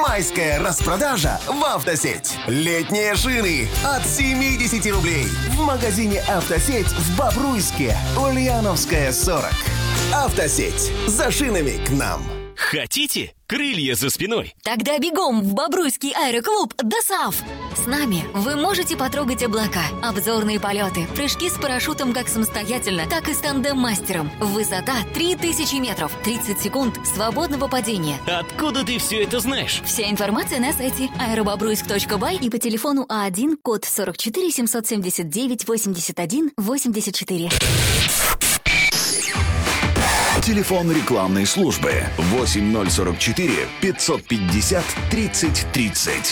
Майская распродажа в «Автосеть». Летние шины от 70 рублей. В магазине «Автосеть» в Бобруйске. Ульяновская, 40. «Автосеть». За шинами к нам. Хотите крылья за спиной? Тогда бегом в Бобруйский аэроклуб ДОСААФ. С нами вы можете потрогать облака, обзорные полеты, прыжки с парашютом как самостоятельно, так и с тандем-мастером. Высота 3000 метров, 30 секунд свободного падения. Откуда ты все это знаешь? Вся информация на сайте aerobobruйск.бай и по телефону А1, код 44 779 81 84. Телефон рекламной службы 8044 550 30 30.